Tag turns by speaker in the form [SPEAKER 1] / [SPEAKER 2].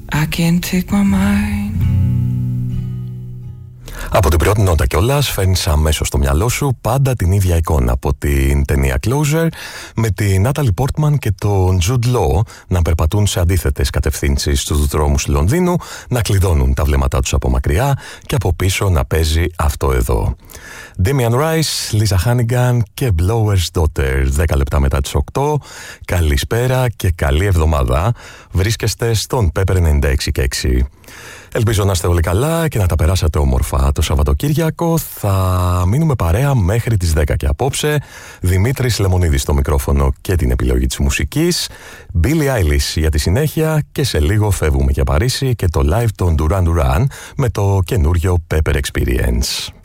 [SPEAKER 1] I can't take my mind.
[SPEAKER 2] Από την πρώτη νότα κιόλας φέρνεις αμέσως στο μυαλό σου πάντα την ίδια εικόνα από την ταινία Closer, με τη Natalie Portman και τον Jude Law να περπατούν σε αντίθετες κατευθύνσεις στους δρόμους του Λονδίνου, να κλειδώνουν τα βλέμματά τους από μακριά και από πίσω να παίζει αυτό εδώ. Damian Rice, Lisa Hannigan και Blower's Daughter. 10 λεπτά μετά τις 8. Καλησπέρα και καλή εβδομάδα. Βρίσκεστε στον Pepper 96,6. Ελπίζω να είστε όλοι καλά και να τα περάσατε όμορφα το Σαββατοκύριακο. Θα μείνουμε παρέα μέχρι τις 10 και απόψε. Δημήτρης Λεμονίδης στο μικρόφωνο και την επιλογή της μουσικής. Billie Eilish για τη συνέχεια και σε λίγο φεύγουμε για Παρίσι και το live των Duran Duran με το καινούριο Pepper Experience.